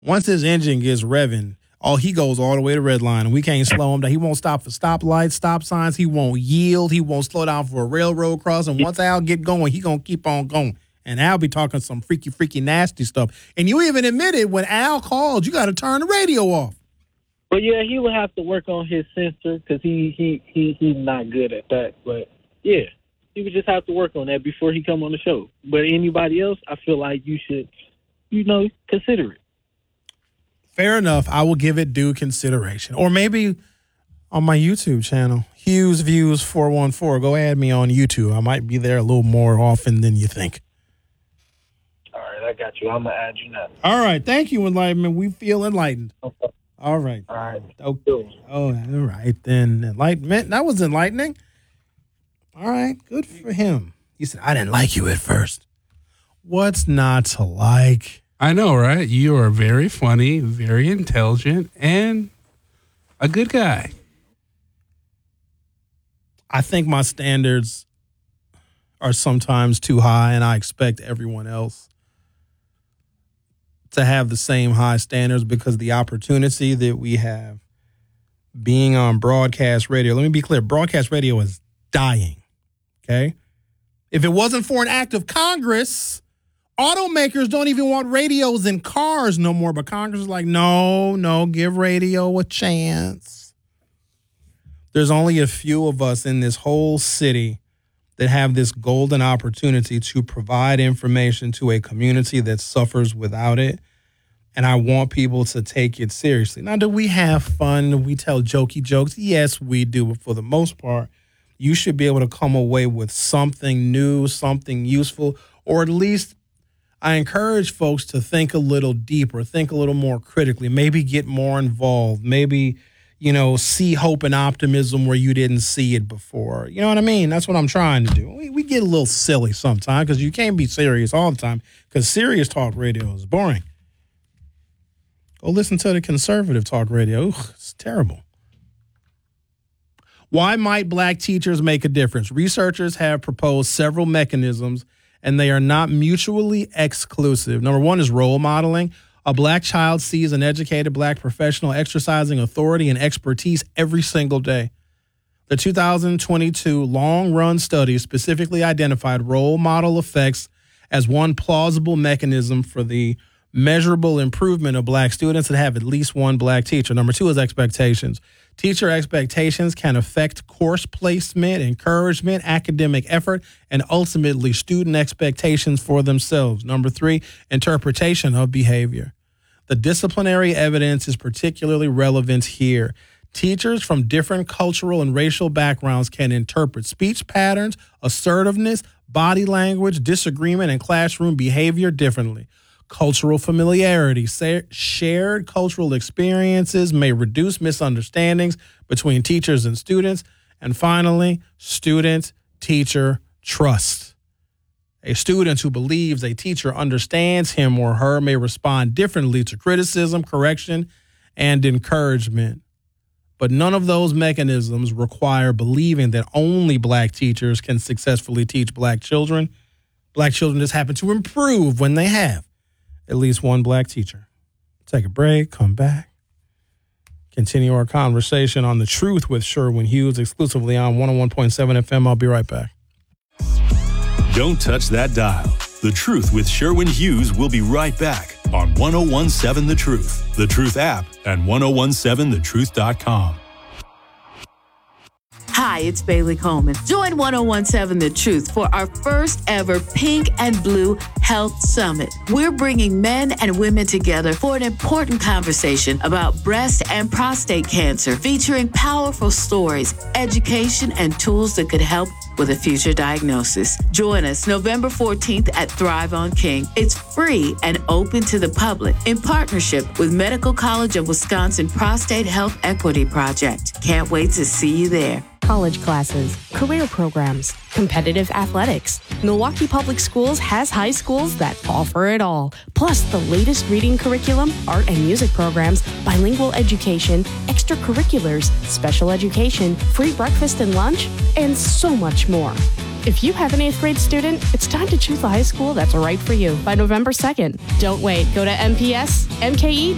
Once his engine gets revving, he goes all the way to red line, and we can't slow him down. He won't stop for stoplights, stop signs. He won't yield. He won't slow down for a railroad crossing. Once Al get going, he going to keep on going. And Al be talking some freaky, nasty stuff. And you even admitted when Al called, you got to turn the radio off. But, yeah, he would have to work on his sensor because he's not good at that. But, yeah, he would just have to work on that before he come on the show. But anybody else, I feel like you should, consider it. Fair enough. I will give it due consideration. Or maybe on my YouTube channel, Hughes Views 414. Go add me on YouTube. I might be there a little more often than you think. All right, I got you. I'm going to add you now. All right. Thank you, Enlightenment. We feel enlightened. Okay. All right. All right. Okay. Oh, all right then. Enlightenment. That was enlightening. All right. Good for him. He said, I didn't like you at first. What's not to like? I know, right? You are very funny, very intelligent, and a good guy. I think my standards are sometimes too high, and I expect everyone else to have the same high standards because the opportunity that we have being on broadcast radio. Let me be clear. Broadcast radio is dying, okay? If it wasn't for an act of Congress, automakers don't even want radios in cars no more, but Congress is like, no, give radio a chance. There's only a few of us in this whole city that have this golden opportunity to provide information to a community that suffers without it. And I want people to take it seriously. Now, do we have fun? Do we tell jokey jokes? Yes, we do. But for the most part, you should be able to come away with something new, something useful, or at least I encourage folks to think a little deeper, think a little more critically, maybe get more involved, maybe, see hope and optimism where you didn't see it before. You know what I mean? That's what I'm trying to do. We get a little silly sometimes because you can't be serious all the time because serious talk radio is boring. Go listen to the conservative talk radio. It's terrible. Why might black teachers make a difference? Researchers have proposed several mechanisms, and they are not mutually exclusive. Number one is role modeling. A black child sees an educated black professional exercising authority and expertise every single day. The 2022 long-run study specifically identified role model effects as one plausible mechanism for the measurable improvement of black students that have at least one black teacher. Number two is expectations. Teacher expectations can affect course placement, encouragement, academic effort, and ultimately student expectations for themselves. Number three, interpretation of behavior. The disciplinary evidence is particularly relevant here. Teachers from different cultural and racial backgrounds can interpret speech patterns, assertiveness, body language, disagreement, and classroom behavior differently. Cultural familiarity. Shared cultural experiences may reduce misunderstandings between teachers and students. And finally, student-teacher trust. A student who believes a teacher understands him or her may respond differently to criticism, correction, and encouragement. But none of those mechanisms require believing that only black teachers can successfully teach black children. Black children just happen to improve when they have at least one black teacher. Take a break, come back, continue our conversation on The Truth with Sherwin Hughes exclusively on 101.7 FM. I'll be right back. Don't touch that dial. The Truth with Sherwin Hughes will be right back on 101.7 The Truth, The Truth app, and 1017thetruth.com. Hi, it's Bailey Coleman. Join 1017 The Truth for our first ever Pink and Blue Health Summit. We're bringing men and women together for an important conversation about breast and prostate cancer, featuring powerful stories, education, and tools that could help with a future diagnosis. Join us November 14th at Thrive on King. It's free and open to the public in partnership with Medical College of Wisconsin Prostate Health Equity Project. Can't wait to see you there. College classes, career programs, competitive athletics. Milwaukee Public Schools has high schools that offer it all. Plus the latest reading curriculum, art and music programs, bilingual education, extracurriculars, special education, free breakfast and lunch, and so much more. If you have an 8th grade student, it's time to choose the high school that's right for you by November 2nd. Don't wait. Go to mpsmke.edu